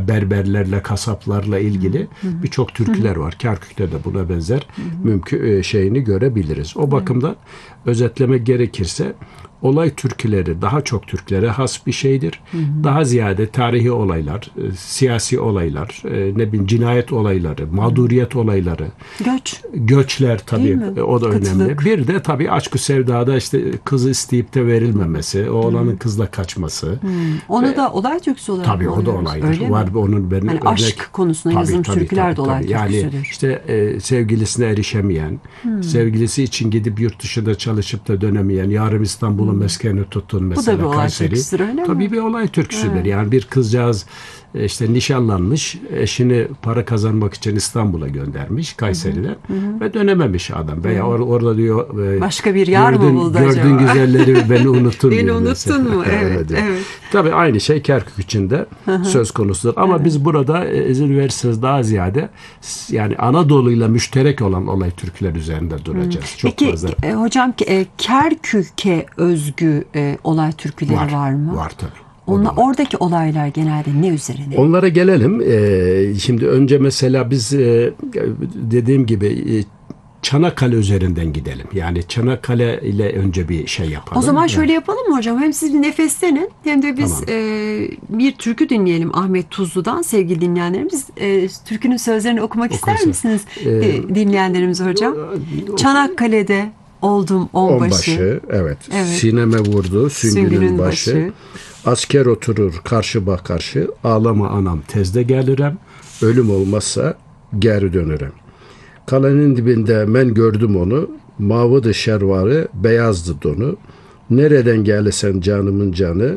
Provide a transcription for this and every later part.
berberlerle, kasaplarla ilgili birçok türküler var. Kerkük'te de buna benzer mümkün şeyini görebiliriz. O bakımdan özetlemek gerekirse olay türküleri daha çok Türklere has bir şeydir. Daha ziyade tarihi olaylar, siyasi olaylar, ne bileyim cinayet olayları, mağduriyet olayları, göçler tabii o da önemli. Bir de tabii aşk-ı sevdada işte kızı isteyip de verilmemesi, oğlanın kızla kaçması. Onu da olay türküsü olarak tabii o da olaydır. Var onun benim yani aşk konusunda yazılmış türküler de olay türküsüdür. Yani işte sevgilisine erişemeyen, sevgilisi için gidip yurt dışında çalışıp da dönemeyen, yarım İstanbul'un meskeni tuttun mesela. Bu da bir olay türküsüdür, öyle mi? Tabii bir olay türküsüdür. Yani bir kızcağız işte nişanlanmış, eşini para kazanmak için İstanbul'a göndermiş Kayseri'den ve dönememiş adam. Veya orada diyor başka bir yar mı buldu acaba? Gördüğün güzelleri beni unuttun. Beni unuttun mu? Evet. Tabii aynı şey Kerkük için de söz konusudur. Ama biz burada izin verirseniz daha ziyade yani Anadolu'yla müşterek olan olay türküler üzerinde duracağız. Çok peki fazla. Hocam Kerkük'e özgü olay türküleri var mı? Var tabii. Oradaki olaylar genelde ne üzerine? Onlara gelelim. Şimdi önce mesela biz dediğim gibi Çanakkale üzerinden gidelim. Yani Çanakkale ile önce bir şey yapalım. O zaman şöyle yapalım mı hocam? Hem siz bir nefeslenin hem de biz bir türkü dinleyelim Ahmet Tuzlu'dan sevgili dinleyenlerimiz. Türkünün sözlerini okumak ister misiniz dinleyenlerimiz hocam? Çanakkale'de oldum onbaşı. Evet. Sineme vurdu süngünün başı. Asker oturur karşı karşı. Ağlama anam tezde gelirem. Ölüm olmazsa geri dönerem. Kalenin dibinde ben gördüm onu. Mavıdı şervarı, beyazdı donu. Nereden gelirsen canımın canı.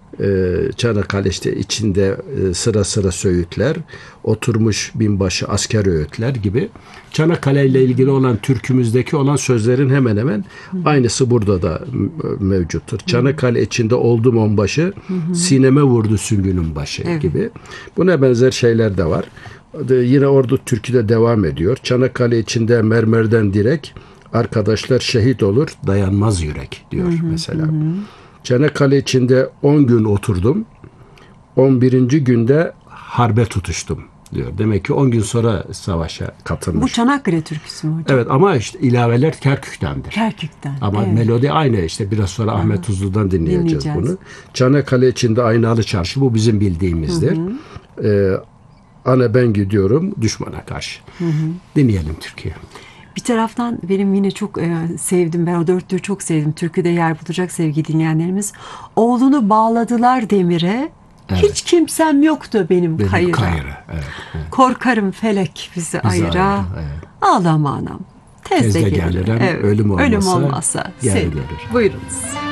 Çanakkale işte içinde sıra sıra söğütler, oturmuş binbaşı asker öğütler gibi. Çanakkale ile ilgili olan türkümüzdeki olan sözlerin hemen hemen aynısı burada da mevcuttur. Çanakkale içinde oldum onbaşı, sineme vurdu süngünün başı gibi. Buna benzer şeyler de var. Yine orada türküde devam ediyor. Çanakkale içinde mermerden direk, arkadaşlar şehit olur, dayanmaz yürek diyor mesela. Çanakkale içinde 10 gün oturdum. 11. günde harbe tutuştum diyor. Demek ki 10 gün sonra savaşa katılmış. Bu Çanakkale türküsü mü hocam? Evet ama işte ilaveler Kerkük'tendir. Kerkük'ten. Ama melodi aynı işte biraz sonra Ahmet Tuzlu'dan dinleyeceğiz bunu. Çanakkale içinde Aynalı Çarşı bu bizim bildiğimizdir. Ana ben gidiyorum düşmana karşı. Dinleyelim Türkiye. Bir taraftan benim yine çok sevdim. Ben o dörtlüğü çok sevdim. Türküde yer bulacak sevgili dinleyenlerimiz. Oğlunu bağladılar demire. Hiç kimsem yoktu benim kayıra. Evet. Korkarım felek bizi ayıra. Ağlama anam. Tezde gelirim. Ölüm olmazsa geri dönür. Buyurunuz.